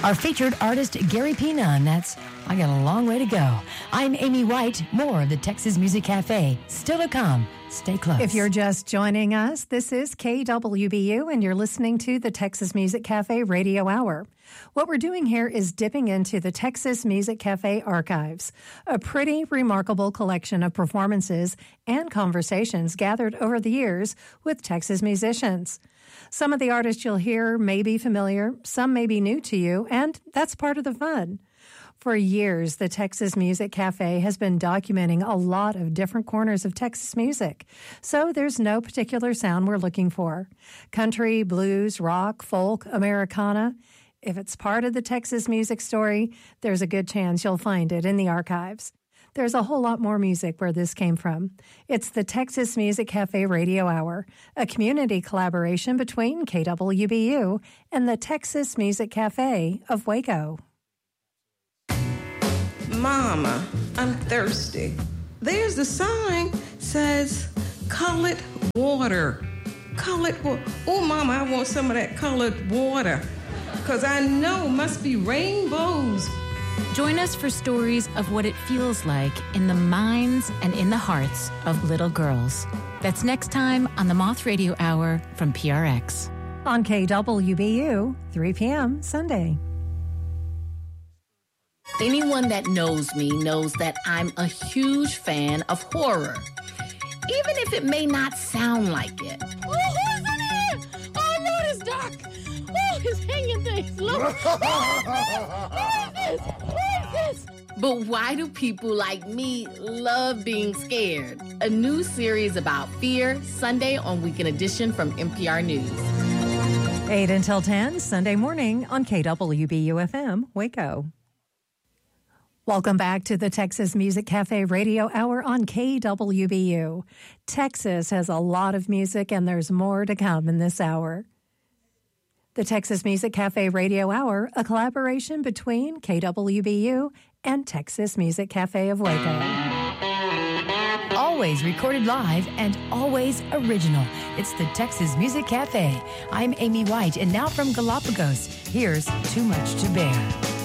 Our featured artist, Gary Pina, and that's I Got a Long Way to Go. I'm Amy White. More of the Texas Music Cafe. Still to come. Stay close. If you're just joining us, this is KWBU, and you're listening to the Texas Music Cafe Radio Hour. What we're doing here is dipping into the Texas Music Cafe archives, a pretty remarkable collection of performances and conversations gathered over the years with Texas musicians. Some of the artists you'll hear may be familiar, some may be new to you, and that's part of the fun. For years, the Texas Music Cafe has been documenting a lot of different corners of Texas music, so there's no particular sound we're looking for. Country, blues, rock, folk, Americana. If it's part of the Texas music story, there's a good chance you'll find it in the archives. There's a whole lot more music where this came from. It's the Texas Music Cafe Radio Hour, a community collaboration between KWBU and the Texas Music Cafe of Waco. Mama, I'm thirsty. There's the sign says colored water. Colored water. Oh, Mama, I want some of that colored water. Because I know it must be rainbows. Join us for stories of what it feels like in the minds and in the hearts of little girls. That's next time on the Moth Radio Hour from PRX. On KWBU, 3 p.m. Sunday. Anyone that knows me knows that I'm a huge fan of horror, even if it may not sound like it. Oh, who's in here? Oh, Lord, it's dark. Oh, it's hanging things. Look. What is this? What is this? But why do people like me love being scared? A new series about fear, Sunday on Weekend Edition from NPR News. 8 until 10, Sunday morning on KWBU-FM, Waco. Welcome back to the Texas Music Cafe Radio Hour on KWBU. Texas has a lot of music, and there's more to come in this hour. The Texas Music Cafe Radio Hour, a collaboration between KWBU and Texas Music Cafe of Waco. Always recorded live and always original. It's the Texas Music Cafe. I'm Amy White, and now from Galapagos, here's Too Much to Bear.